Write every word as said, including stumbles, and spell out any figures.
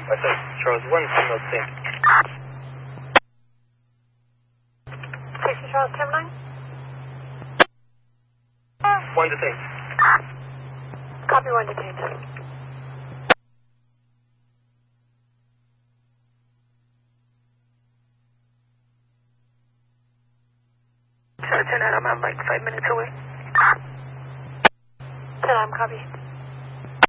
Charles one, signal sync. Station Charles, ten nine. One detained. Copy, one detained. Charlie ten nine, I'm like five minutes away. ten nine, copy.